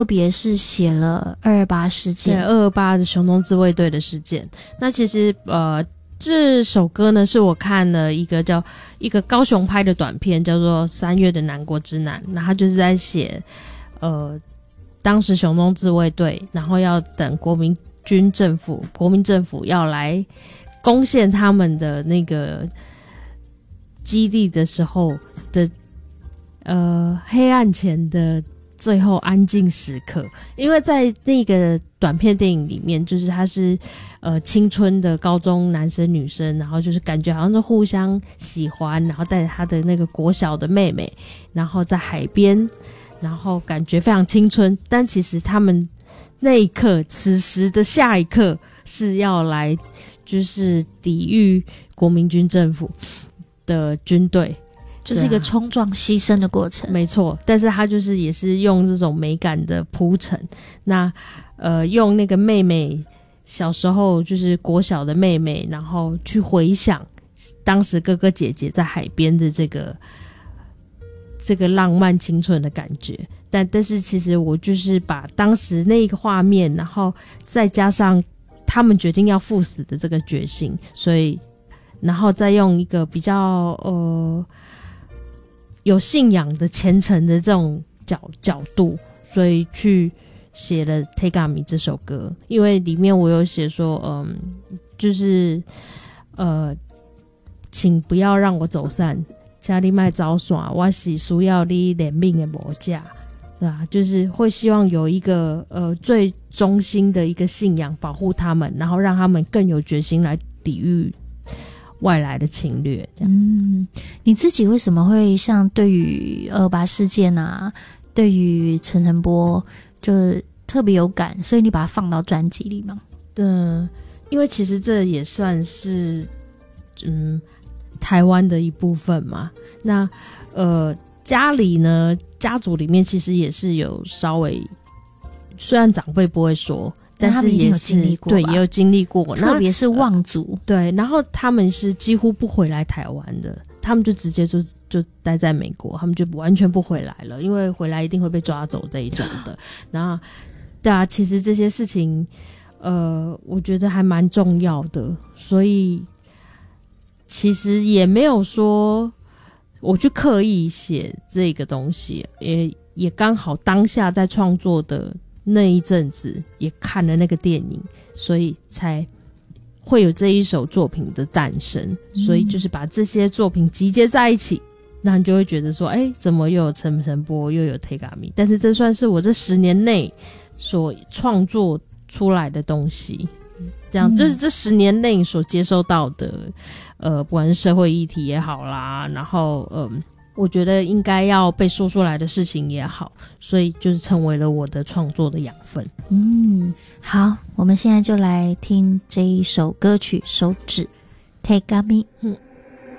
特别是写了228事件， 对228的雄东自卫队的事件。那其实这首歌呢，是我看了一个高雄拍的短片，叫做《3月的南国之南》，那他就是在写当时雄东自卫队，然后要等国民政府要来攻陷他们的那个基地的时候的黑暗前的最后安静时刻。因为在那个短片电影里面，就是他是青春的高中男生女生，然后就是感觉好像是互相喜欢，然后带着他的那个国小的妹妹，然后在海边，然后感觉非常青春，但其实他们那一刻此时的下一刻是要来就是抵御国民军政府的军队， 就是一个冲撞牺牲的过程。 没错，但是他就是也是用这种美感的铺陈，那用那个妹妹小时候就是国小的妹妹，然后去回想当时哥哥姐姐在海边的这个浪漫青春的感觉。但是其实我就是把当时那个画面，然后再加上他们决定要赴死的这个决心，所以然后再用一个比较有信仰的虔诚的这种角度，所以去写了《Tegami》这首歌。因为里面我有写说就是请不要让我走散，请你别走散，我是需要你怜悯的魔价，对吧？就是会希望有一个最中心的一个信仰保护他们，然后让他们更有决心来抵御外来的侵略。这样。 你自己为什么会像对于228事件啊，对于陈澄波就是特别有感，所以你把它放到专辑里吗？ 因为其实这也算是台湾的一部分嘛。那家族里面其实也是有稍微，虽然长辈不会说，但是也是对，也有经历过， 特别是望族， 对，然后他们是几乎不回来台湾的，他们就直接就待在美国，他们就完全不回来了，因为回来一定会被抓走这一种的。然后对啊，其实这些事情我觉得还蛮重要的，所以其实也没有说我去刻意写这个东西，也刚好当下在创作的那一阵子也看了那个电影，所以才会有这一首作品的诞生。所以就是把这些作品集结在一起，那你就会觉得说，怎么又有陈澄波又有 Tegami， 但是这算是我这10年内所创作出来的东西。这样就是这10年内所接收到的不管是社会议题也好啦，然后我觉得应该要被说出来的事情也好，所以就是成为了我的创作的养分。 好，我们现在就来听这一首歌曲《手指》 Tegami。